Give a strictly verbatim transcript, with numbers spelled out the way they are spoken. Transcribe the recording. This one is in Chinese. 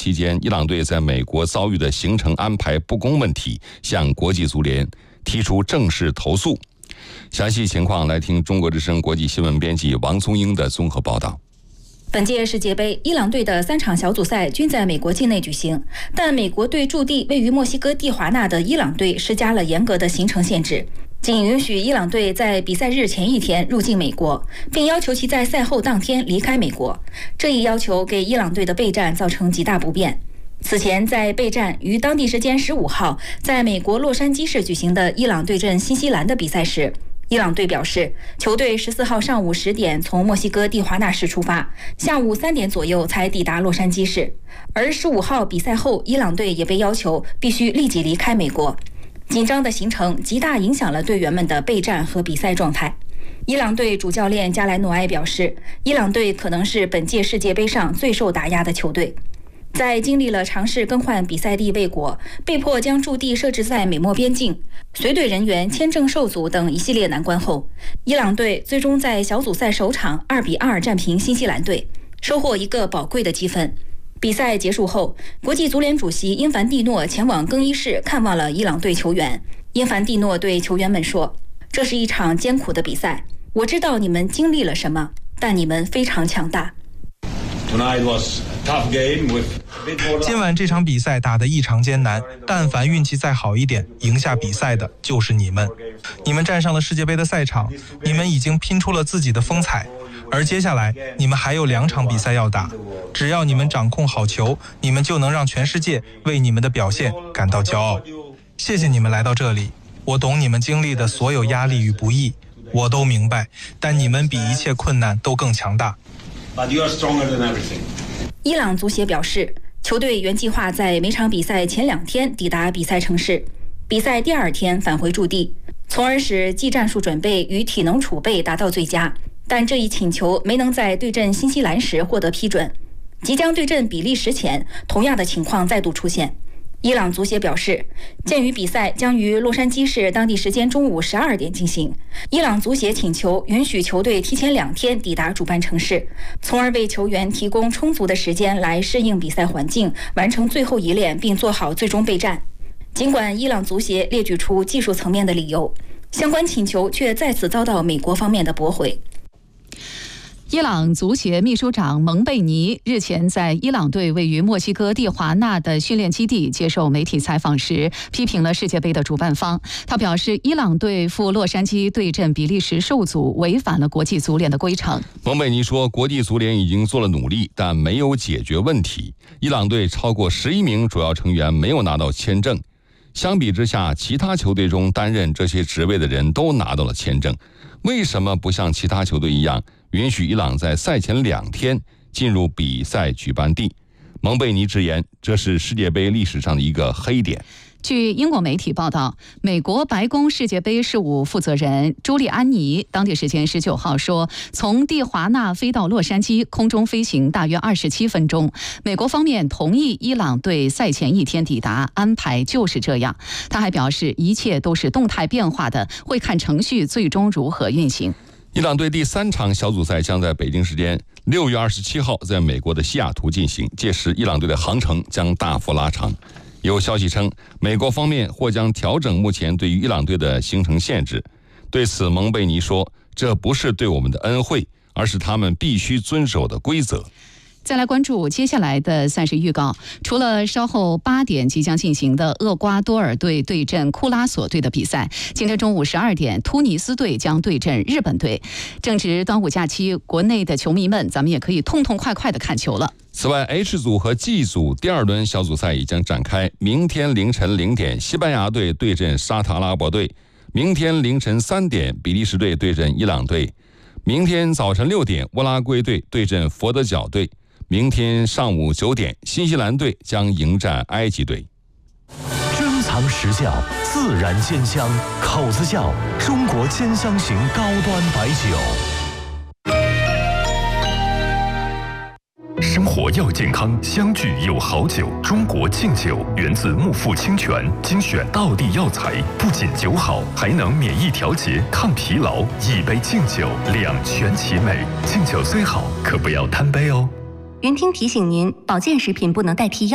期间，伊朗队在美国遭遇的行程安排不公问题，向国际足联提出正式投诉。详细情况来听中国之声国际新闻编辑王宗英的综合报道。 本届世界杯，伊朗队的三场小组赛均在美国境内举行，但美国对驻地位于墨西哥蒂华纳的伊朗队施加了严格的行程限制，仅允许伊朗队在比赛日前一天入境美国，并要求其在赛后当天离开美国。这一要求给伊朗队的备战造成极大不便。此前，在备战于当地时间十五号在美国洛杉矶市举行的伊朗对阵新西兰的比赛时，伊朗队表示，球队十四号上午十点从墨西哥蒂华纳市出发，下午三点左右才抵达洛杉矶市。而十五号比赛后，伊朗队也被要求必须立即离开美国。紧张的行程极大影响了队员们的备战和比赛状态。伊朗队主教练加莱诺埃表示，伊朗队可能是本届世界杯上最受打压的球队。在经历了尝试更换比赛地未果、被迫将驻地设置在美墨边境、随队人员签证受阻等一系列难关后，伊朗队最终在小组赛首场二比二战平新西兰队，收获一个宝贵的积分。比赛结束后，国际足联主席因凡蒂诺前往更衣室看望了伊朗队球员。因凡蒂诺对球员们说：“这是一场艰苦的比赛，我知道你们经历了什么，但你们非常强大。” 今晚这场比赛打得异常艰难，但凡运气再好一点，赢下比赛的就是你们。你们站上了世界杯的赛场，你们已经拼出了自己的风采，而接下来你们还有两场比赛要打。只要你们掌控好球，你们就能让全世界为你们的表现感到骄傲。谢谢你们来到这里，我懂你们经历的所有压力与不易，我都明白，但你们比一切困难都更强大。 伊朗足协表示，球队原计划在每场比赛前两天抵达比赛城市，比赛第二天返回驻地，从而使技战术准备与体能储备达到最佳。但这一请求没能在对阵新西兰时获得批准。即将对阵比利时前，同样的情况再度出现。伊朗足协表示，鉴于比赛将于洛杉矶市当地时间中午十二点进行，伊朗足协请求允许球队提前两天抵达主办城市，从而为球员提供充足的时间来适应比赛环境，完成最后一练并做好最终备战。尽管伊朗足协列举出技术层面的理由，相关请求却再次遭到美国方面的驳回。 伊朗足协秘书长蒙贝尼日前在伊朗队位于墨西哥蒂华纳的训练基地接受媒体采访时，批评了世界杯的主办方。他表示，伊朗队赴洛杉矶对阵比利时受阻，违反了国际足联的规程。 蒙贝尼说，国际足联已经做了努力，但没有解决问题。伊朗队超过十一名主要成员没有拿到签证，相比之下，其他球队中担任这些职位的人都拿到了签证。为什么不像其他球队一样允许伊朗在赛前两天进入比赛举办地？蒙贝尼直言，这是世界杯历史上的一个黑点。 据英国媒体报道，美国白宫世界杯事务负责人朱利安尼当地时间十九号说，从蒂华纳飞到洛杉矶空中飞行大约二十七分钟。美国方面同意伊朗队赛前一天抵达，安排就是这样。他还表示，一切都是动态变化的，会看程序最终如何运行。 伊朗队第三场小组赛将在北京时间六月二十七号在美国的西雅图进行，届时伊朗队的航程将大幅拉长。有消息称，美国方面或将调整目前对于伊朗队的行程限制。对此，蒙贝尼说，这不是对我们的恩惠，而是他们必须遵守的规则。 再来关注接下来的赛事预告。除了稍后八点即将进行的厄瓜多尔队对阵库拉索队的比赛，今天中午十二点，突尼斯队将对阵日本队。正值端午假期，国内的球迷们，咱们也可以痛痛快快的看球了。 此外 ，H 组和 G 组第二轮小组赛已经展开。明天凌晨零点，西班牙队对阵沙特阿拉伯队；明天凌晨三点，比利时队对阵伊朗队；明天早晨六点，乌拉圭队对阵佛得角队；明天上午九点，新西兰队将迎战埃及队。 珍藏实窖，自然鲜香，口子窖，中国兼香型高端白酒。生活要健康，相聚有好酒。中国敬酒源自木富清泉，精选道地药材，不仅酒好，还能免疫调节、抗疲劳。一杯敬酒，两全其美。敬酒虽好，可不要贪杯哦。 云听提醒您，保健食品不能代替药。